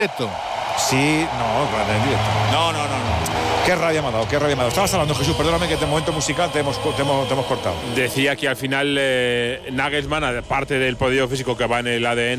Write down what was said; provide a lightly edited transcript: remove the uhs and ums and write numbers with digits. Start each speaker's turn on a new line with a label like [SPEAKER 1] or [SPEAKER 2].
[SPEAKER 1] Esto.
[SPEAKER 2] Sí, no, claro, en directo. No. Qué rabia me ha dado. Estabas hablando, Jesús, perdóname que en momento musical te hemos cortado.
[SPEAKER 3] Decía que al final Nagelsmann, aparte del poderío físico que va en el ADN